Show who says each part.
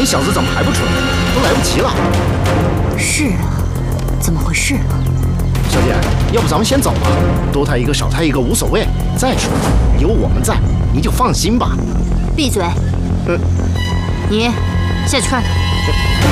Speaker 1: 你小子怎么还不出来？都来不及了。
Speaker 2: 是啊，怎么回事啊？
Speaker 1: 小姐，要不咱们先走吧，多他一个少他一个无所谓。再说有我们在，你就放心吧。
Speaker 2: 闭嘴！你下去看看。